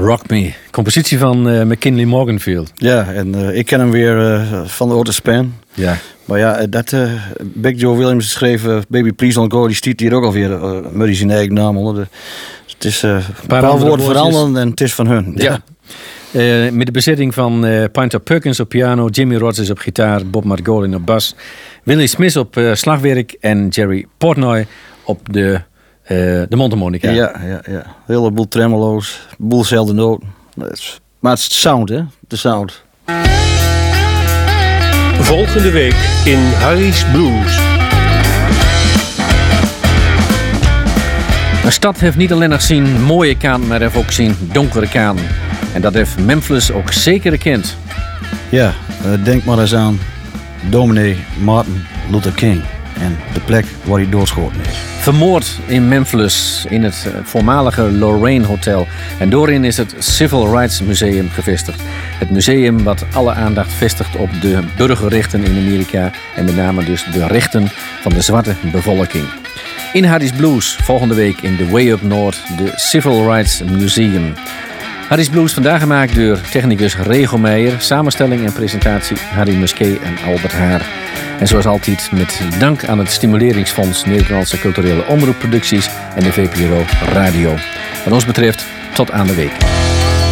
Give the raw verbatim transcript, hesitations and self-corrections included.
Rock Me. Compositie van uh, McKinley Morganfield. Ja, en uh, ik ken hem weer uh, van de Oude Span. Ja. Maar ja, dat uh, Big Joe Williams schreef uh, Baby Please Don't Go. Die stiet hier ook alweer uh, met zijn eigen naam onder. De, het is uh, een paar, paar woorden veranderen en het is van hun. Ja. ja. Uh, met de bezetting van uh, Pinter Perkins op piano, Jimmy Rogers op gitaar, Bob Margolin op bas, Willie Smith op uh, slagwerk en Jerry Portnoy op de, uh, de mondharmonica. Ja, ja, ja. Een heleboel tremolo's, een boel zelfde noten. Maar het is de sound, hè? De sound. Volgende week in Harry's Blues. Een stad heeft niet alleen nog zien mooie kanten, maar heeft ook zien donkere kanten. En dat heeft Memphis ook zeker gekend. Ja, uh, denk maar eens aan dominee Martin Luther King en de plek waar hij doodschoten is. Vermoord in Memphis in het voormalige Lorraine Hotel. En doorin is het Civil Rights Museum gevestigd. Het museum wat alle aandacht vestigt op de burgerrechten in Amerika. En met name dus de rechten van de zwarte bevolking. In Harry's Blues volgende week in The Way Up North, de Civil Rights Museum. Harry's Blues vandaag gemaakt door technicus Rego Meijer. Samenstelling en presentatie Harry Musquet en Albert Haar. En zoals altijd met dank aan het Stimuleringsfonds Nederlandse Culturele Omroepproducties en de V P R O Radio. Wat ons betreft, tot aan de week.